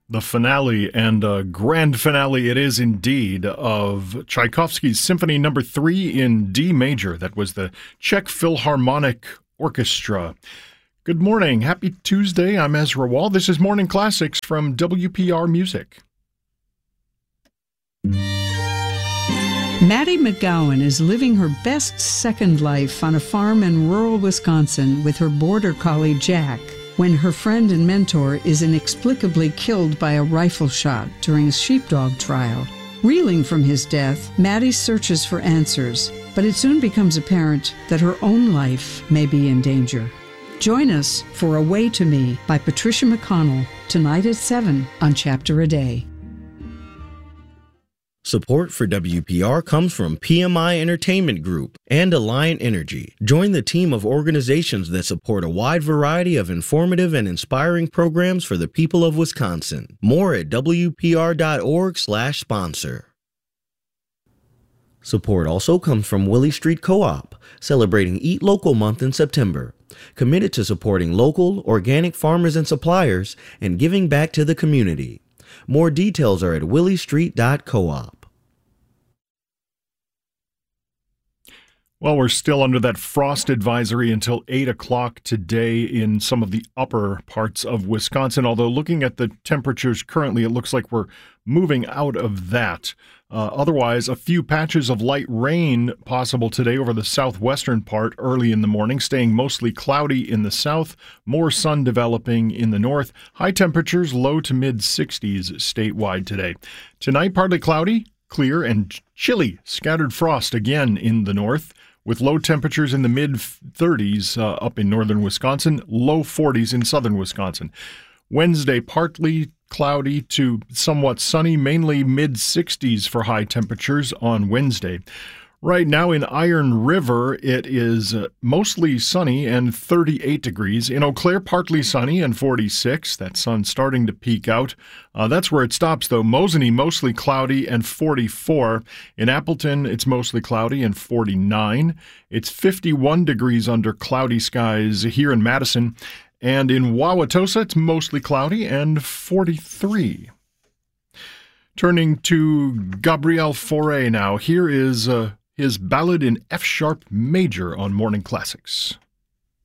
The finale, and a grand finale it is indeed, of Tchaikovsky's Symphony No. 3 in D major. That was the Czech Philharmonic Orchestra. Good morning. Happy Tuesday. I'm Ezra Wall. This is Morning Classics from WPR Music. Maddie McGowan is living her best second life on a farm in rural Wisconsin with her border collie Jack, when her friend and mentor is inexplicably killed by a rifle shot during a sheepdog trial. Reeling from his death, Maddie searches for answers, but it soon becomes apparent that her own life may be in danger. Join us for Away to Me by Patricia McConnell, tonight at 7 on Chapter a Day. Support for WPR comes from PMI Entertainment Group and Alliant Energy. Join the team of organizations that support a wide variety of informative and inspiring programs for the people of Wisconsin. More at WPR.org/sponsor. Support also comes from Willie Street Co-op, celebrating Eat Local Month in September. Committed to supporting local, organic farmers and suppliers and giving back to the community. More details are at williestreet.coop. Well, we're still under that frost advisory until 8 o'clock today in some of the upper parts of Wisconsin, although looking at the temperatures currently, it looks like we're moving out of that. Otherwise, a few patches of light rain possible today over the southwestern part early in the morning, staying mostly cloudy in the south, more sun developing in the north. High temperatures low to mid-60s statewide today. Tonight, partly cloudy, clear, and chilly. Scattered frost again in the north, with low temperatures in the mid-30s up in northern Wisconsin, low 40s in southern Wisconsin. Wednesday, partly cloudy to somewhat sunny, mainly mid-60s for high temperatures on Wednesday. Right now in Iron River, it is mostly sunny and 38 degrees. In Eau Claire, partly sunny and 46. That sun starting to peek out. That's where it stops, though. Mosinee, mostly cloudy and 44. In Appleton, it's mostly cloudy and 49. It's 51 degrees under cloudy skies here in Madison. And in Wauwatosa, it's mostly cloudy and 43. Turning to Gabriel Fauré now. Here is his ballad in F-sharp major on Morning Classics.